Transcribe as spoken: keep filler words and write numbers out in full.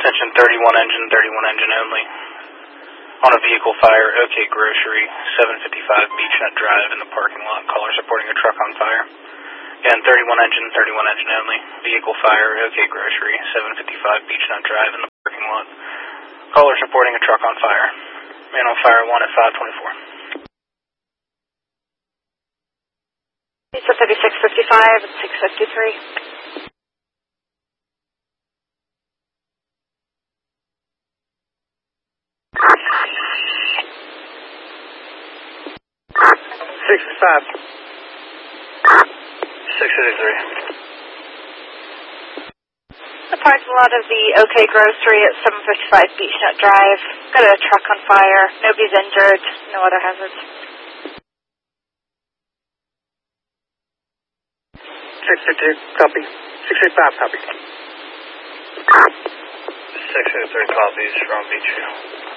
Attention thirty-one engine, thirty-one engine only. On a vehicle fire, OK Grocery, seven fifty-five Beechnut Drive in the parking lot. Caller reporting a truck on fire. Again, thirty-one engine, thirty-one engine only. Vehicle fire, OK Grocery, seven fifty-five Beechnut Drive in the parking lot. Caller reporting a truck on fire. Man on fire one at five twenty-four. It's a thirty-six fifty-five and six fifty-three. sixty-five. six fifty-three. The parking lot of the OK Grocery at seven fifty-five Beechnut Drive. Got a truck on fire. Nobody's injured. No other hazards. six fifty, copy. six fifty-five, copy. six fifty-three copies from Beechview.